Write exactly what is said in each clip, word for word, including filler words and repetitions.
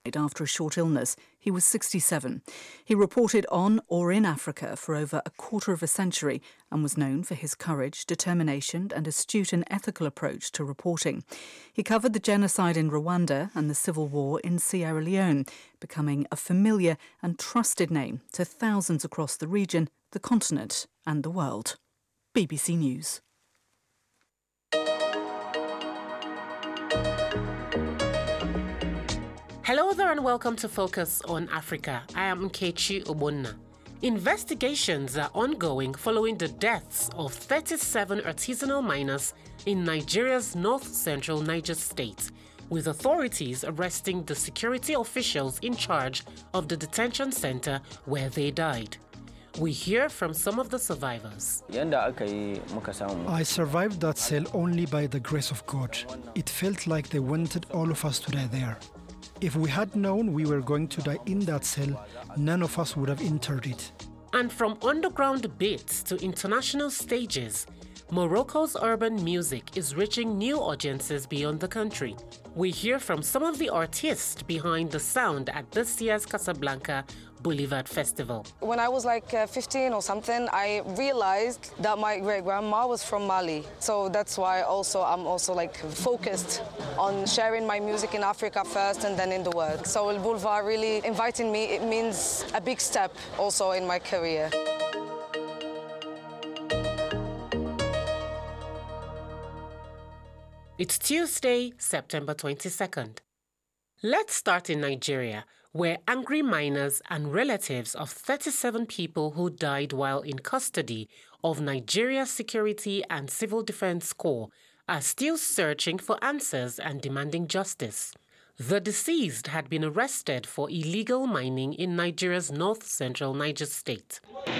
After a short illness. He was sixty-seven. He reported on or in Africa for over a quarter of a century and was known for his courage, determination and astute and ethical approach to reporting. He covered the genocide in Rwanda and the civil war in Sierra Leone, becoming a familiar and trusted name to thousands across the region, the continent and the world. B B C News. Hello there and welcome to Focus on Africa. I am Nkechi Obonna. Investigations are ongoing following the deaths of thirty-seven artisanal miners in Nigeria's north-central Niger State, with authorities arresting the security officials in charge of the detention center where they died. We hear from some of the survivors. I survived that cell only by the grace of God. It felt like they wanted all of us to die there. If we had known we were going to die in that cell, none of us would have entered it. And from underground beats to international stages, Morocco's urban music is reaching new audiences beyond the country. We hear from some of the artists behind the sound at this year's Casablanca Boulevard Festival. When I was like uh, fifteen or something, I realized that my great-grandma was from Mali. So that's why also I'm also like focused on sharing my music in Africa first and then in the world. So El Boulevard really inviting me, it means a big step also in my career. It's Tuesday, September twenty-second. Let's start in Nigeria, where angry miners and relatives of thirty-seven people who died while in custody of Nigeria's Security and Civil Defense Corps are still searching for answers and demanding justice. The deceased had been arrested for illegal mining in Nigeria's north-central Niger State.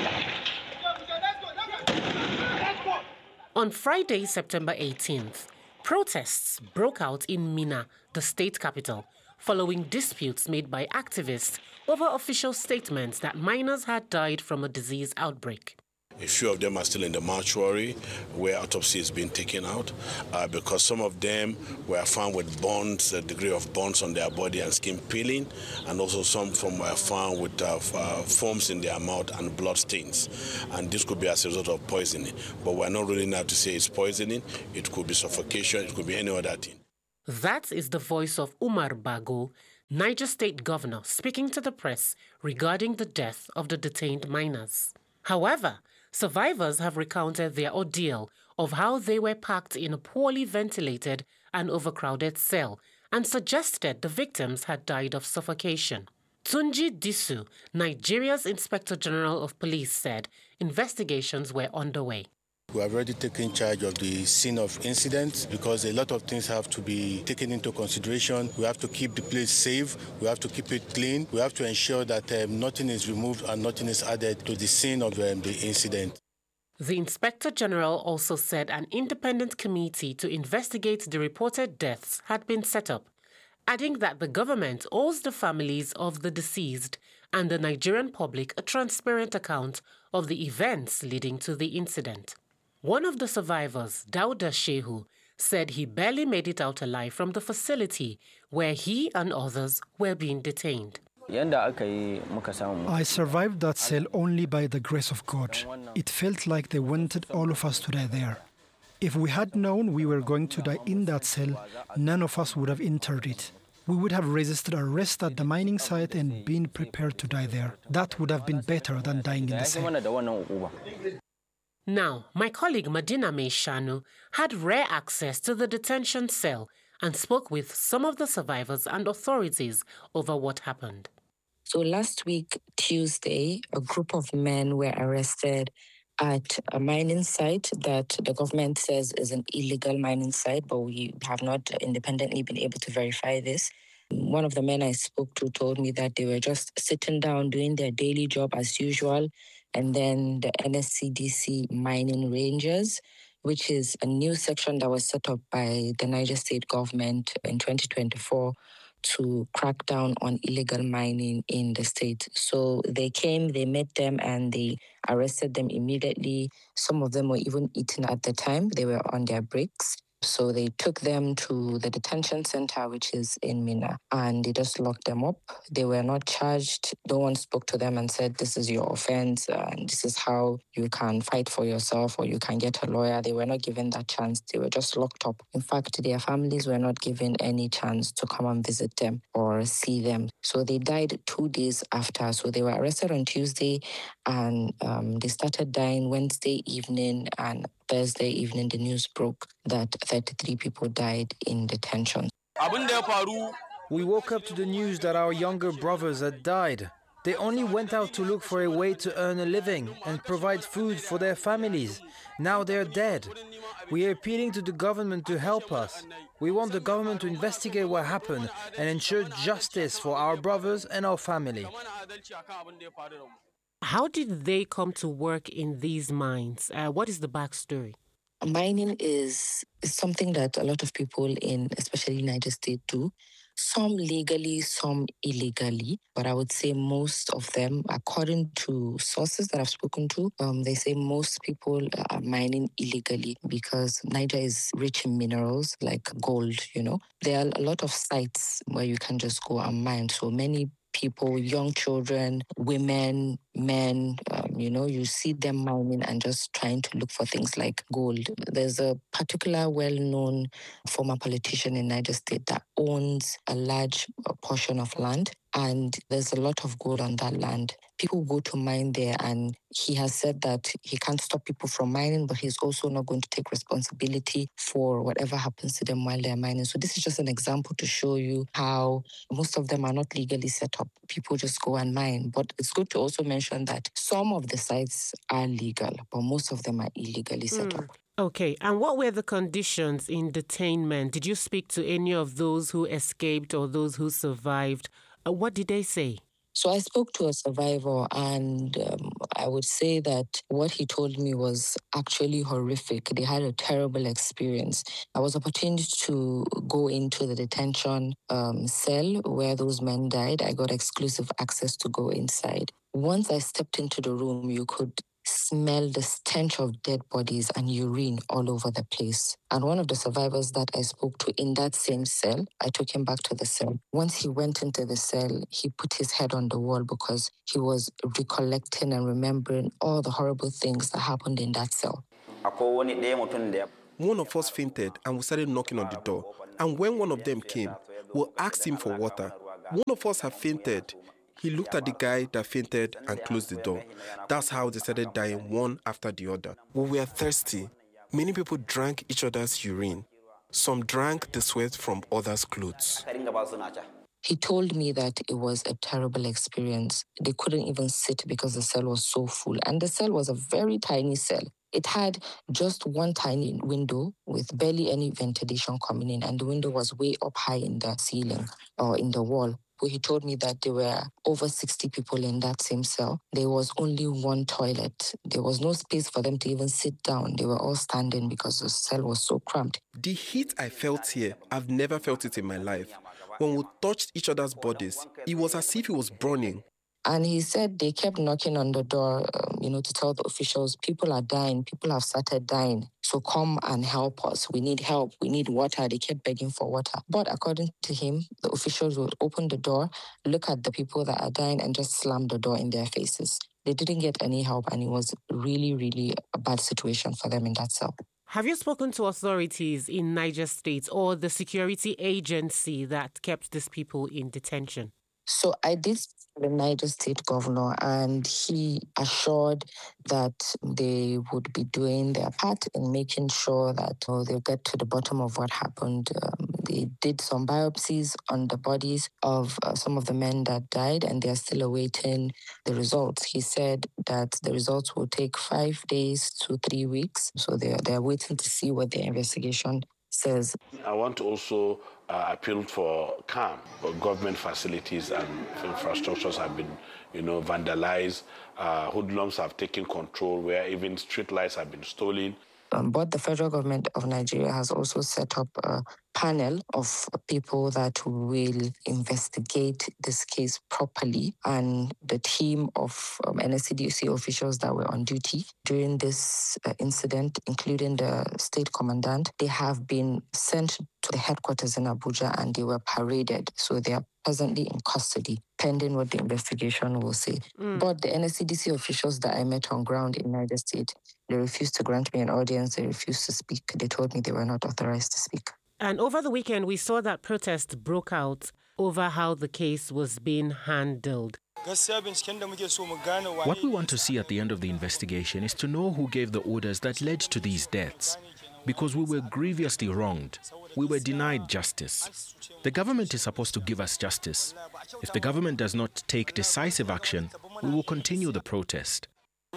On Friday, September eighteenth, protests broke out in Minna, the state capital, following disputes made by activists over official statements that miners had died from a disease outbreak. A few of them are still in the mortuary where autopsy is being taken out uh, because some of them were found with burns, a degree of burns on their body and skin peeling, and also some from were found with uh, uh, foams in their mouth and blood stains. And this could be as a result of poisoning. But we're not really now to say it's poisoning. It could be suffocation. It could be any other thing. That is the voice of Umar Bago, Niger State Governor, speaking to the press regarding the death of the detained miners. However, survivors have recounted their ordeal of how they were packed in a poorly ventilated and overcrowded cell and suggested the victims had died of suffocation. Tunji Disu, Nigeria's Inspector General of Police, said investigations were underway. We have already taken charge of the scene of incidents because a lot of things have to be taken into consideration. We have to keep the place safe. We have to keep it clean. We have to ensure that um, nothing is removed and nothing is added to the scene of um, the incident. The Inspector General also said an independent committee to investigate the reported deaths had been set up, adding that the government owes the families of the deceased and the Nigerian public a transparent account of the events leading to the incident. One of the survivors, Dauda Shehu, said he barely made it out alive from the facility where he and others were being detained. I survived that cell only by the grace of God. It felt like they wanted all of us to die there. If we had known we were going to die in that cell, none of us would have entered it. We would have resisted arrest at the mining site and been prepared to die there. That would have been better than dying in the cell. Now, my colleague Madina Meishanu had rare access to the detention cell and spoke with some of the survivors and authorities over what happened. So last week, Tuesday, a group of men were arrested at a mining site that the government says is an illegal mining site, but we have not independently been able to verify this. One of the men I spoke to told me that they were just sitting down doing their daily job as usual. And then the N S C D C Mining Rangers, which is a new section that was set up by the Niger State government in twenty twenty-four to crack down on illegal mining in the state. So they came, they met them, and they arrested them immediately. Some of them were even eaten at the time. They were on their breaks. So they took them to the detention center, which is in Minna, and they just locked them up. They were not charged. No one spoke to them and said, this is your offense, and this is how you can fight for yourself or you can get a lawyer. They were not given that chance. They were just locked up. In fact, their families were not given any chance to come and visit them or see them. So they died two days after. So they were arrested on Tuesday, and um, they started dying Wednesday evening, and Thursday evening, the news broke that thirty-three people died in detention. We woke up to the news that our younger brothers had died. They only went out to look for a way to earn a living and provide food for their families. Now they're dead. We are appealing to the government to help us. We want the government to investigate what happened and ensure justice for our brothers and our family. How did they come to work in these mines? Uh, what is the backstory? Mining is, is something that a lot of people in, especially Niger State, do. Some legally, some illegally. But I would say most of them, according to sources that I've spoken to, um, they say most people are mining illegally because Niger is rich in minerals like gold, you know. There are a lot of sites where you can just go and mine. So many people, young children, women, men, um, you know, you see them mining and just trying to look for things like gold. There's a particular well-known former politician in Niger State that owns a large portion of land, and there's a lot of gold on that land. People go to mine there, and he has said that he can't stop people from mining, but he's also not going to take responsibility for whatever happens to them while they're mining. So this is just an example to show you how most of them are not legally set up. People just go and mine. But it's good to also mention that some of the sites are legal, but most of them are illegally set mm. up. Okay, and what were the conditions in detainment? Did you speak to any of those who escaped or those who survived? Uh, what did they say? So I spoke to a survivor, and um, I would say that what he told me was actually horrific. They had a terrible experience. I was opportunity to go into the detention um, cell where those men died. I got exclusive access to go inside. Once I stepped into the room, you could smell the stench of dead bodies and urine all over the place. And one of the survivors that I spoke to in that same cell, I took him back to the cell. Once he went into the cell, he put his head on the wall because he was recollecting and remembering all the horrible things that happened in that cell. One of us fainted and we started knocking on the door. And when one of them came, we asked him for water. One of us had fainted. He looked at the guy that fainted and closed the door. That's how they started dying one after the other. We were thirsty. Many people drank each other's urine. Some drank the sweat from others' clothes. He told me that it was a terrible experience. They couldn't even sit because the cell was so full. And the cell was a very tiny cell. It had just one tiny window with barely any ventilation coming in, and the window was way up high in the ceiling or in the wall. He told me that there were over sixty people in that same cell. There was only one toilet. There was no space for them to even sit down. They were all standing because the cell was so cramped. The heat I felt here, I've never felt it in my life. When we touched each other's bodies, it was as if it was burning. And he said they kept knocking on the door, um, you know, to tell the officials, people are dying, people have started dying. So come and help us. We need help. We need water. They kept begging for water. But according to him, the officials would open the door, look at the people that are dying, and just slam the door in their faces. They didn't get any help, and it was really, really a bad situation for them in that cell. Have you spoken to authorities in Niger State or the security agency that kept these people in detention? So I did speak to the Niger State governor, and he assured that they would be doing their part in making sure that oh, they'll get to the bottom of what happened. Um, they did some biopsies on the bodies of uh, some of the men that died, and they're still awaiting the results. He said that the results will take five days to three weeks. So they're, they're waiting to see what the investigation says. I want to also uh, appeal for calm. Government facilities and infrastructures have been, you know, vandalized. Uh, hoodlums have taken control, where even street lights have been stolen. Um, but the federal government of Nigeria has also set up a panel of people that will investigate this case properly, and the team of um, N S C D C officials that were on duty during this uh, incident, including the state commandant, they have been sent to the headquarters in Abuja and they were paraded. So they are presently in custody, pending what the investigation will say. Mm. But the N S C D C officials that I met on ground in Niger State, they refused to grant me an audience. They refused to speak. They told me they were not authorized to speak. And over the weekend, we saw that protest broke out over how the case was being handled. What we want to see at the end of the investigation is to know who gave the orders that led to these deaths, because we were grievously wronged. We were denied justice. The government is supposed to give us justice. If the government does not take decisive action, we will continue the protest.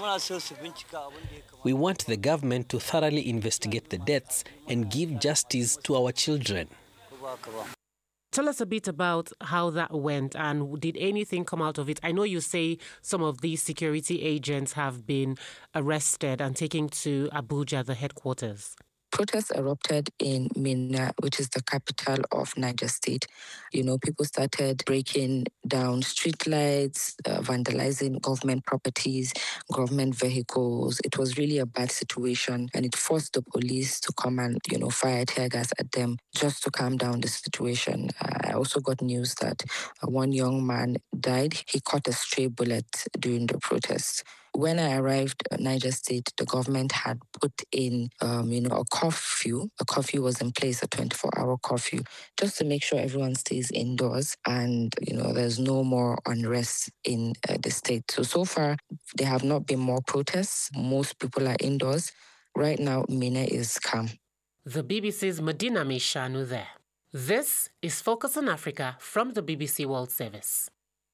We want the government to thoroughly investigate the deaths and give justice to our children. Tell us a bit about how that went, and did anything come out of it? I know you say some of these security agents have been arrested and taken to Abuja, the headquarters. Protests erupted in Minna, which is the capital of Niger State. You know, people started breaking down streetlights, uh, vandalizing government properties, government vehicles. It was really a bad situation, and it forced the police to come and, you know, fire tear gas at them just to calm down the situation. Uh, I also got news that uh, one young man died. He caught a stray bullet during the protests. When I arrived at Niger State, the government had put in, um, you know, a curfew. A curfew was in place, a twenty-four hour curfew, just to make sure everyone stays indoors and, you know, there's no more unrest in uh, the state. So, so far, there have not been more protests. Most people are indoors. Right now, Minna is calm. The B B C's Medina Mishanu there. This is Focus on Africa from the B B C World Service.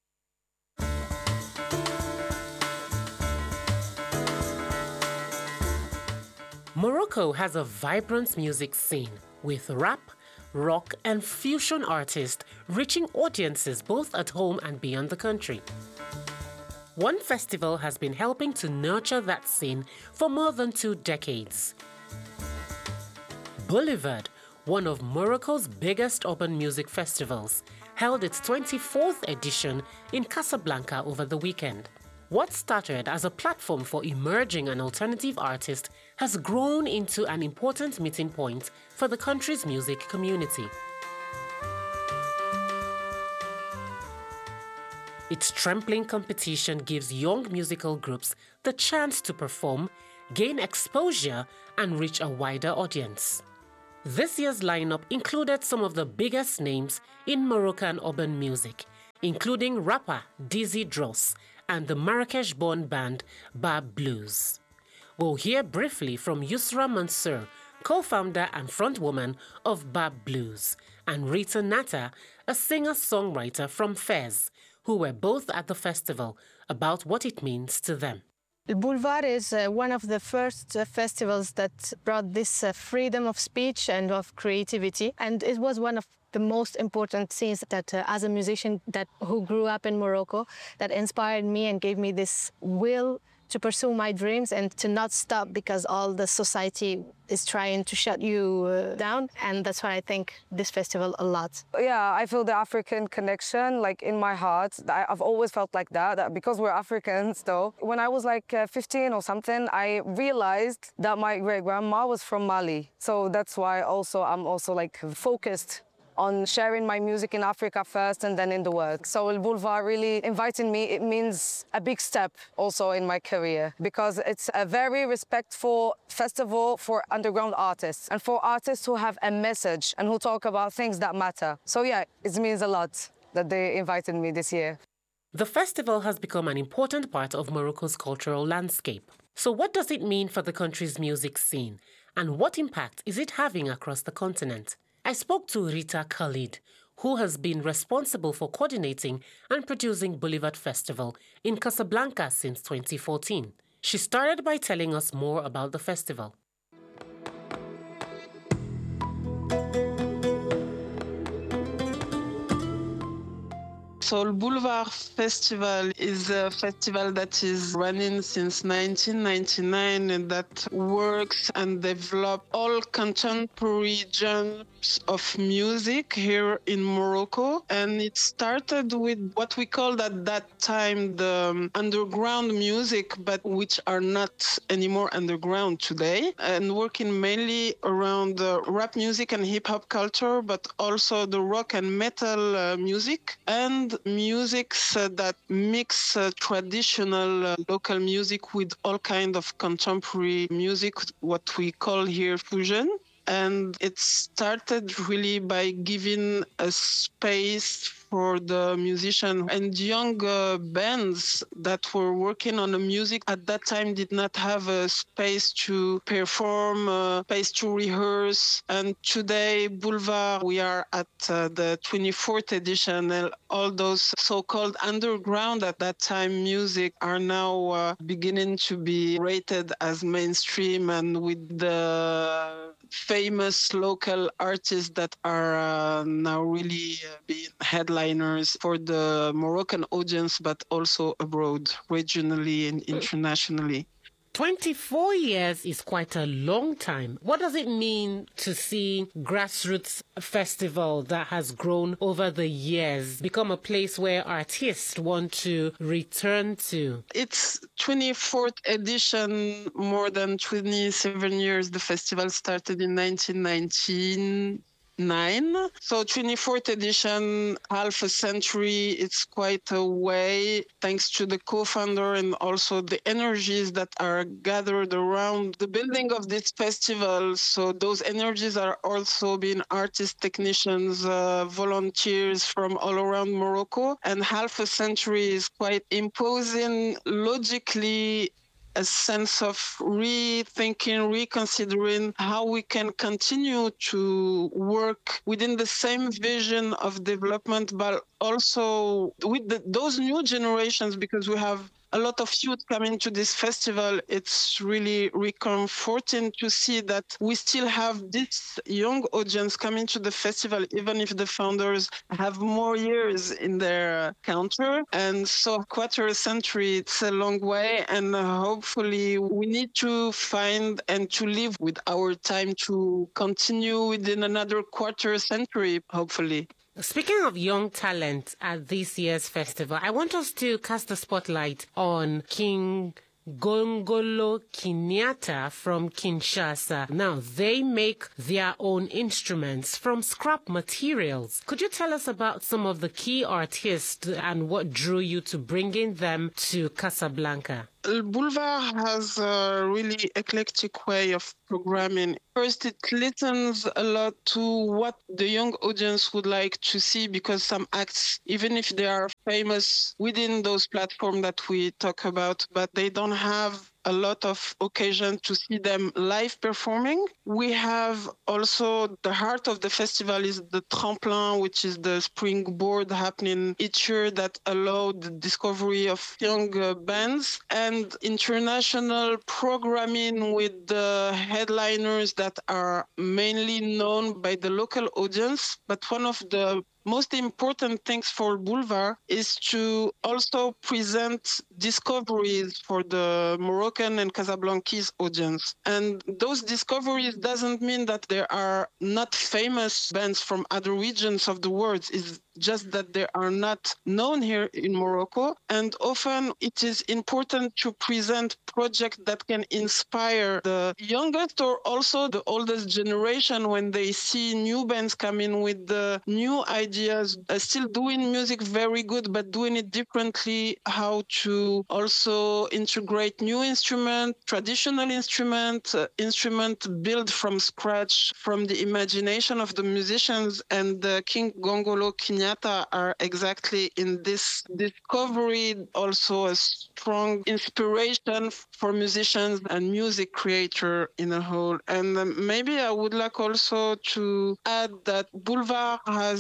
Morocco has a vibrant music scene with rap, rock, and fusion artists reaching audiences both at home and beyond the country. One festival has been helping to nurture that scene for more than two decades. Boulevard, one of Morocco's biggest urban music festivals, held its twenty-fourth edition in Casablanca over the weekend. What started as a platform for emerging and alternative artists has grown into an important meeting point for the country's music community. Its trampling competition gives young musical groups the chance to perform, gain exposure, and reach a wider audience. This year's lineup included some of the biggest names in Moroccan urban music, including rapper Dizzy Dross and the Marrakesh-born band Bab Blues. We'll hear briefly from Yusra Mansour, co-founder and frontwoman of Bab Blues, and Rita Nata, a singer-songwriter from Fez, who were both at the festival, about what it means to them. Boulevard is uh, one of the first uh, festivals that brought this uh, freedom of speech and of creativity, and it was one of the most important scenes that, uh, as a musician that who grew up in Morocco, that inspired me and gave me this will to pursue my dreams and to not stop because all the society is trying to shut you uh, down. And that's why I think this festival a lot. Yeah, I feel the African connection, like in my heart. I've always felt like that, that because we're Africans, though. When I was like uh, fifteen or something, I realized that my great-grandma was from Mali. So that's why also I'm also like focused on sharing my music in Africa first and then in the world. So El Boulevard really inviting me, it means a big step also in my career, because it's a very respectful festival for underground artists and for artists who have a message and who talk about things that matter. So yeah, it means a lot that they invited me this year. The festival has become an important part of Morocco's cultural landscape. So what does it mean for the country's music scene, and what impact is it having across the continent? I spoke to Rita Khalid, who has been responsible for coordinating and producing Boulevard Festival in Casablanca since twenty fourteen. She started by telling us more about the festival. So Boulevard Festival is a festival that is running since nineteen ninety-nine and that works and develops all contemporary genre types of music here in Morocco. And it started with what we called at that time the um, underground music, but which are not anymore underground today, and working mainly around uh, rap music and hip hop culture, but also the rock and metal uh, music and musics uh, that mix uh, traditional uh, local music with all kind of contemporary music, what we call here fusion. And it started really by giving a space for the musician and young uh, bands that were working on the music at that time did not have a space to perform, a space to rehearse. And today, Boulevard, we are at uh, the twenty-fourth edition, and all those so-called underground at that time music are now uh, beginning to be rated as mainstream, and with the famous local artists that are uh, now really uh, being headliners for the Moroccan audience, but also abroad, regionally and internationally. twenty-four years is quite a long time. What does it mean to see grassroots festival that has grown over the years become a place where artists want to return to? It's twenty-fourth edition, more than twenty-seven years. The festival started in nineteen nineteen. Nine. So twenty-fourth edition, half a century, it's quite a way, thanks to the co-founder and also the energies that are gathered around the building of this festival. So those energies are also being artists, technicians, uh, volunteers from all around Morocco. And half a century is quite imposing logically a sense of rethinking, reconsidering how we can continue to work within the same vision of development, but also with the, those new generations, because we have a lot of youth coming to this festival. It's really reconforting to see that we still have this young audience coming to the festival, even if the founders have more years in their counter. And so quarter century, it's a long way. And hopefully we need to find and to live with our time to continue within another quarter century, hopefully. Speaking of young talent at this year's festival, I want us to cast the spotlight on King Gongolo Kinyata from Kinshasa. Now, they make their own instruments from scrap materials. Could you tell us about some of the key artists and what drew you to bringing them to Casablanca? Boulevard has a really eclectic way of programming. First, it listens a lot to what the young audience would like to see, because some acts, even if they are famous within those platforms that we talk about, but they don't have a lot of occasion to see them live performing. We have also the heart of the festival is the Tremplin, which is the springboard happening each year that allow the discovery of young uh, bands, and international programming with the headliners that are mainly known by the local audience. But one of the most important things for Boulevard is to also present discoveries for the Moroccan and Casablancese audience. And those discoveries doesn't mean that there are not famous bands from other regions of the world. It's just that they are not known here in Morocco. And often it is important to present projects that can inspire the youngest or also the oldest generation when they see new bands coming with the new ideas, uh, still doing music very good, but doing it differently, how to also integrate new instrument, traditional instrument, uh, instrument built from scratch, from the imagination of the musicians. And uh, King Gongolo Kinyata are exactly in this discovery, also a strong inspiration for musicians and music creator in a whole. And um, maybe I would like also to add that Boulevard has uh,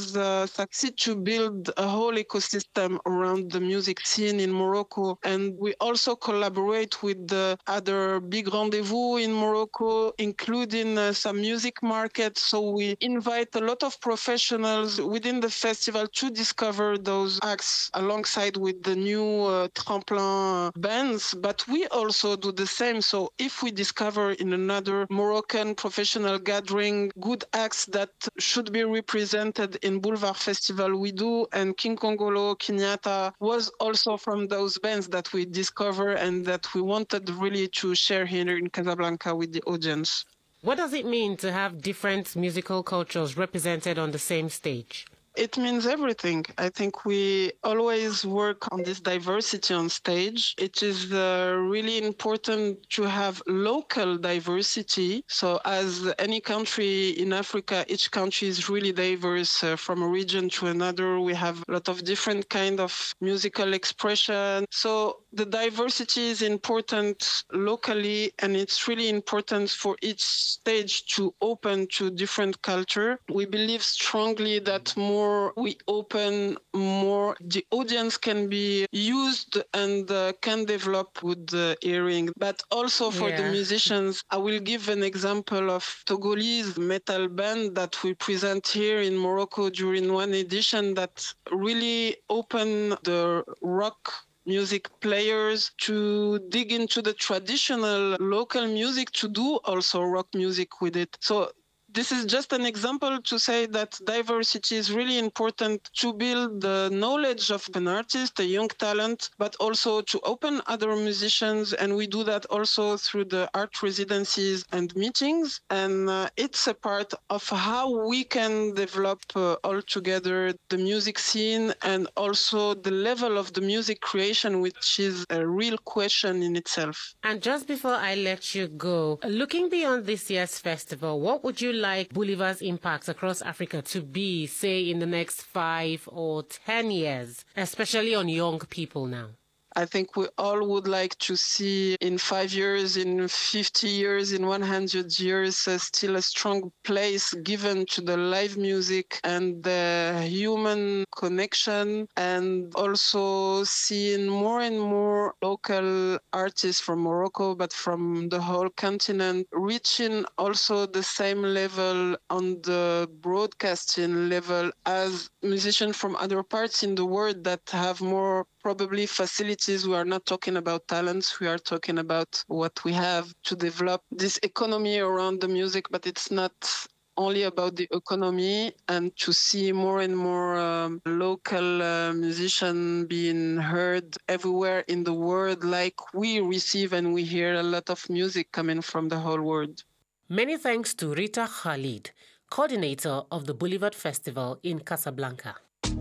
uh, succeed to build a whole ecosystem around the music scene in Morocco. And we also collaborate with the other big rendezvous in Morocco, including uh, some music markets. So we invite a lot of professionals within the festival to discover those acts alongside with the new uh, Tremplin bands. But we also do the same. So if we discover in another Moroccan professional gathering good acts that should be represented in Boulevard Festival, we do. And King Kongolo, Kenyatta was also from those bands that we discovered and that we wanted really to share here in Casablanca with the audience. What does it mean to have different musical cultures represented on the same stage? It means everything. I think we always work on this diversity on stage. It is uh, really important to have local diversity. So as any country in Africa, each country is really diverse uh, from a region to another. We have a lot of different kind of musical expression. So the diversity is important locally, and it's really important for each stage to open to different culture. We believe strongly that more we open, more the audience can be used and uh, can develop with the hearing. But also for yeah. the musicians, I will give an example of Togolese metal band that we present here in Morocco during one edition that really opened the rock music players to dig into the traditional local music, to do also rock music with it. So this is just an example to say that diversity is really important to build the knowledge of an artist, a young talent, but also to open other musicians. And we do that also through the art residencies and meetings. And uh, it's a part of how we can develop uh, all together the music scene and also the level of the music creation, which is a real question in itself. And just before I let you go, looking beyond this year's festival, what would you like like Boulevard's impact across Africa to be, say, in the next five or ten years, especially on young people now? I think we all would like to see in five years, in fifty years, in one hundred years, uh, still a strong place given to the live music and the human connection, and also seeing more and more local artists from Morocco, but from the whole continent, reaching also the same level on the broadcasting level as musicians from other parts in the world that have more probably facilities. We are not talking about talents. We are talking about what we have to develop this economy around the music, but it's not only about the economy, and to see more and more um, local uh, musicians being heard everywhere in the world, like we receive and we hear a lot of music coming from the whole world. Many thanks to Rita Khalid, coordinator of the Boulevard Festival in Casablanca.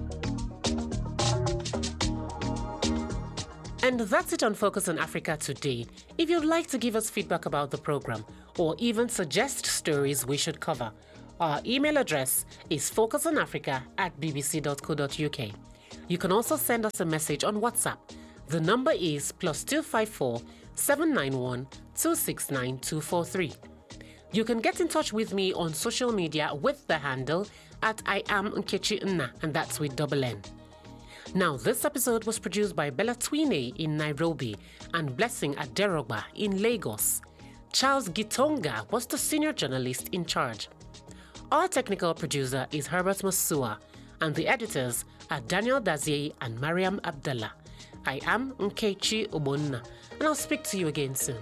And that's it on Focus on Africa today. If you'd like to give us feedback about the program or even suggest stories we should cover, our email address is focusonafrica at b b c dot co dot u k. You can also send us a message on WhatsApp. The number is plus two five four, seven nine one, two six nine, two four three. You can get in touch with me on social media with the handle at I am Nkechi Nna, and that's with double N. Now, this episode was produced by Bella Twine in Nairobi and Blessing Aderogba in Lagos. Charles Gitonga was the senior journalist in charge. Our technical producer is Herbert Masua, and the editors are Daniel Dazier and Mariam Abdallah. I am Nkechi Obonna, and I'll speak to you again soon.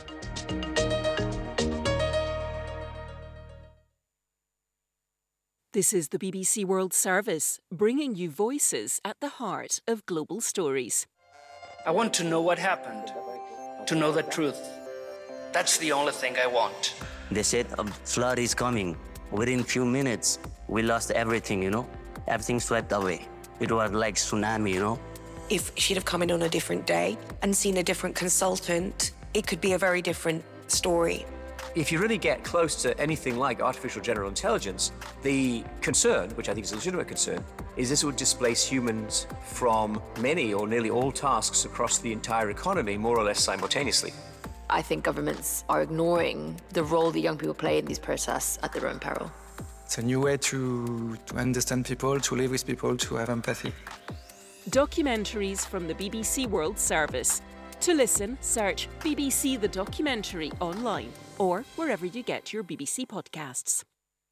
This is the B B C World Service, bringing you voices at the heart of global stories. I want to know what happened, to know the truth. That's the only thing I want. They said a flood is coming. Within few minutes, we lost everything, you know? Everything swept away. It was like tsunami, you know? If she'd have come in on a different day and seen a different consultant, it could be a very different story. If you really get close to anything like artificial general intelligence, the concern, which I think is a legitimate concern, is this would displace humans from many or nearly all tasks across the entire economy, more or less simultaneously. I think governments are ignoring the role that young people play in these protests at their own peril. It's a new way to, to understand people, to live with people, to have empathy. Documentaries from the B B C World Service. To listen, search B B C The Documentary online or wherever you get your B B C podcasts.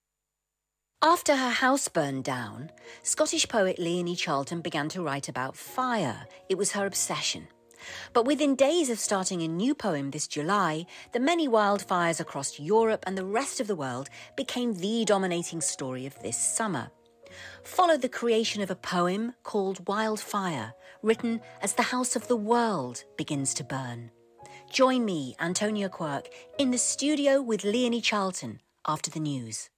After her house burned down, Scottish poet Leonie Charlton began to write about fire. It was her obsession. But within days of starting a new poem this July, the many wildfires across Europe and the rest of the world became the dominating story of this summer. Follow the creation of a poem called Wildfire, written as the house of the world begins to burn. Join me, Antonia Quirk, in the studio with Leonie Charlton after the news.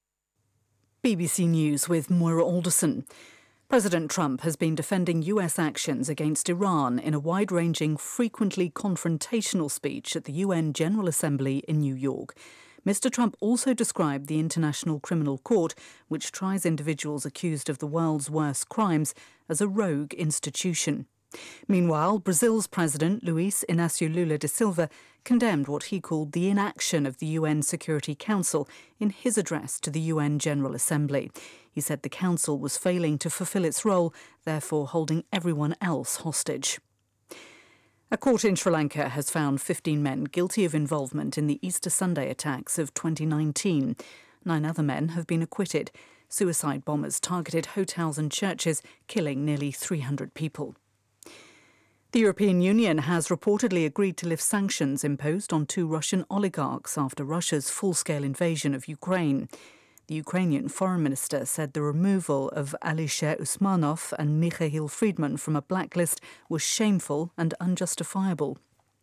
B B C News with Moira Alderson. President Trump has been defending U S actions against Iran in a wide-ranging, frequently confrontational speech at the U N General Assembly in New York. Mister Trump also described the International Criminal Court, which tries individuals accused of the world's worst crimes, as a rogue institution. Meanwhile, Brazil's President Luiz Inácio Lula da Silva condemned what he called the inaction of the U N Security Council in his address to the U N General Assembly. He said the Council was failing to fulfil its role, therefore holding everyone else hostage. A court in Sri Lanka has found fifteen men guilty of involvement in the Easter Sunday attacks of twenty nineteen. Nine other men have been acquitted. Suicide bombers targeted hotels and churches, killing nearly three hundred people. The European Union has reportedly agreed to lift sanctions imposed on two Russian oligarchs after Russia's full-scale invasion of Ukraine. The Ukrainian foreign minister said the removal of Alisher Usmanov and Mikhail Friedman from a blacklist was shameful and unjustifiable.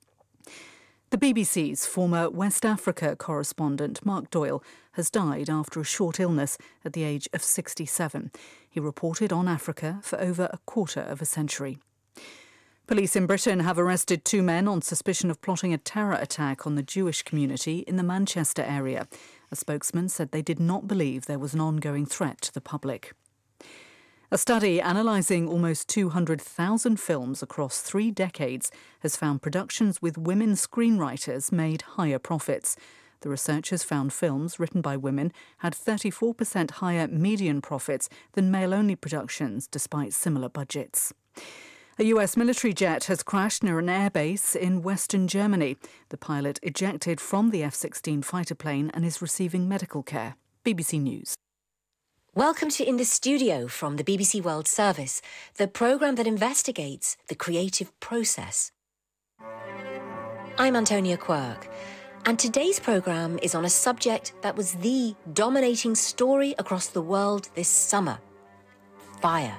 The B B C's former West Africa correspondent Mark Doyle has died after a short illness at the age of sixty-seven. He reported on Africa for over a quarter of a century. Police in Britain have arrested two men on suspicion of plotting a terror attack on the Jewish community in the Manchester area. A spokesman said they did not believe there was an ongoing threat to the public. A study analysing almost two hundred thousand films across three decades has found productions with women screenwriters made higher profits. The researchers found films written by women had thirty-four percent higher median profits than male-only productions, despite similar budgets. A U S military jet has crashed near an airbase in western Germany. The pilot ejected from the F sixteen fighter plane and is receiving medical care. B B C News. Welcome to In the Studio from the B B C World Service, the programme that investigates the creative process. I'm Antonia Quirk, and today's programme is on a subject that was the dominating story across the world this summer: fire.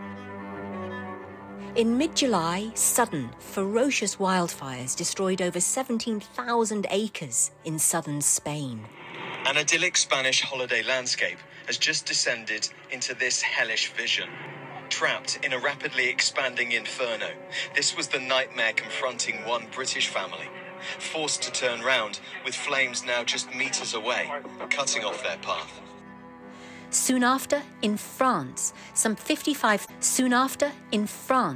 In mid-July, sudden, ferocious wildfires destroyed over seventeen thousand acres in southern Spain. An idyllic Spanish holiday landscape has just descended into this hellish vision. Trapped in a rapidly expanding inferno, this was the nightmare confronting one British family. Forced to turn round, with flames now just metres away, cutting off their path. Soon after, in France, some fifty-five... Soon after, in France,